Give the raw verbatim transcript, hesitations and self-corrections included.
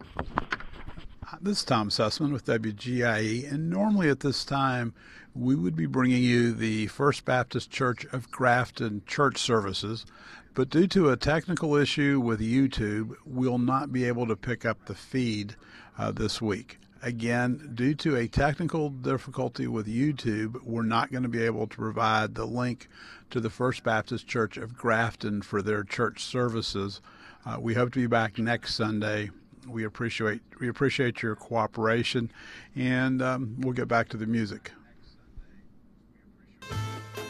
This is Tom Sussman with W G I E, and normally at this time we would be bringing you the First Baptist Church of Grafton church services, but due to a technical issue with YouTube, we'll not be able to pick up the feed uh, this week. Again, due to a technical difficulty with YouTube, we're not going to be able to provide the link to the First Baptist Church of Grafton for their church services. Uh, we hope to be back next Sunday. We appreciate we appreciate your cooperation, and um, we'll get back to the music.